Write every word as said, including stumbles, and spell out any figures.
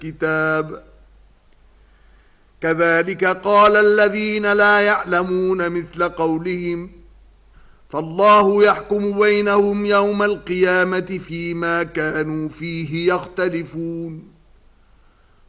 كتاب كذلك قال الذين لا يعلمون مثل قولهم فالله يحكم بينهم يوم القيامة فيما كانوا فيه يختلفون